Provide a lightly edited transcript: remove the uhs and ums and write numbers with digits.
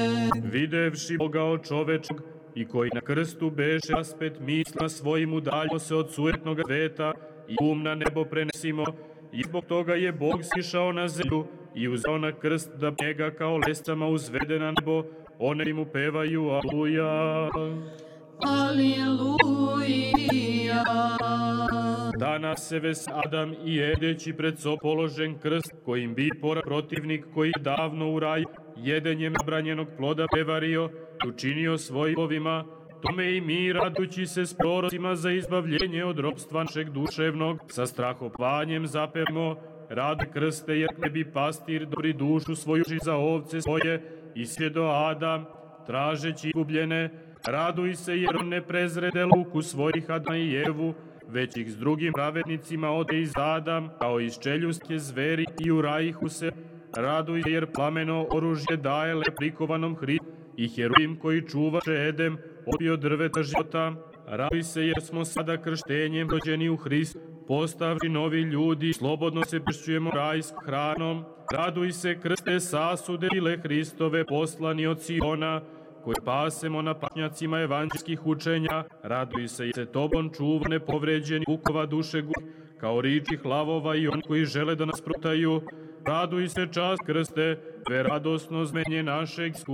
Videvši Boga od čovečog i koji na krstu beše raspet mislima svojim udaljimo se od sujetnog sveta i na nebo prenesimo i zbog toga je Bog sišao na zemlju i uzeo na krst da njega kao lescama uzvede na nebo, one mu pevaju Aleluja. Aleluja. Danas se ves Adam i jedeći pred so položen krst, kojim bi protivnik koji je davno u raj jedenjem zabranjenog ploda prevario, učinio svojim ovima, tome i mi radući se s prorocima za izbavljenje od ropstva našeg duševnog, sa strahoplanjem zapevimo, rade krste jer ne bi pastir dobri dušu svoju za ovce svoje i svjedo Adam, tražeći izgubljene, raduj se jer on ne prezrede luku svojih Adama i Evu, već ih s drugim pravednicima ode iz Adam, kao iz čeljustke zveri i u rajihu se, raduj se jer plameno oružje daje leprikovanom Hristu i Heruvim koji čuvaše Edem, opio drveta života, raduj se jer smo sada krštenjem rođeni u Hristu, postavši novi ljudi, slobodno se pršćujemo rajskom hranom, raduj se krste sasude bile Hristove poslani od Siona, koji pasemo na pašnjacima evanđelskih učenja, raduj se jer se tobom čuva nepovređeni vukova duše kao ričih lavova i on koji žele da nas protaju, raduj se čast krste, ve radosno zmenje našeg